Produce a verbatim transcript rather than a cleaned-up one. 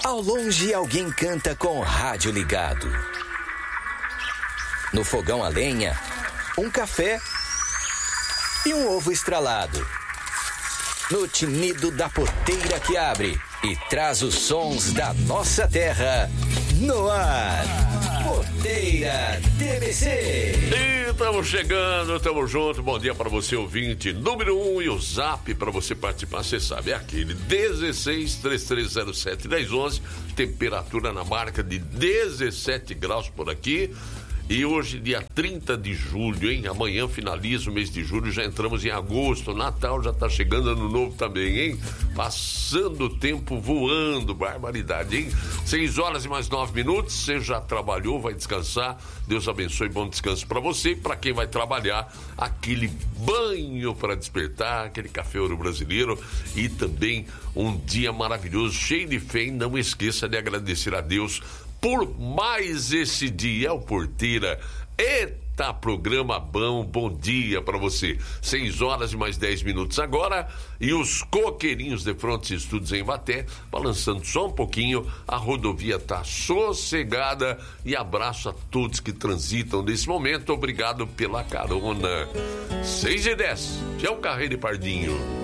Ao longe, alguém canta com o rádio ligado. No fogão a lenha, um café e um ovo estralado. No tinido da porteira que abre e traz os sons da nossa terra. No ar, Porteira T B C. E estamos chegando, estamos juntos. Bom dia para você, ouvinte número um, e o zap para você participar, você sabe, é aquele dezesseis, três três zero sete, dez onze. Temperatura na marca de dezessete graus por aqui. E hoje, dia trinta de julho, hein? Amanhã finaliza o mês de julho, já entramos em agosto. Natal já tá chegando, ano novo também, hein? Passando o tempo voando, barbaridade, hein? Seis horas e mais nove minutos, você já trabalhou, vai descansar. Deus abençoe, bom descanso para você. E para quem vai trabalhar, aquele banho para despertar, aquele café ouro brasileiro e também um dia maravilhoso, cheio de fé. E não esqueça de agradecer a Deus por mais esse dia, o Porteira. Eita, programa bom, bom dia para você. Seis horas e mais dez minutos agora, e os coqueirinhos de Frontes Estudos em Baté, balançando só um pouquinho, a rodovia tá sossegada, e abraço a todos que transitam nesse momento, obrigado pela carona. Seis e dez, já é o Carreiro de Pardinho.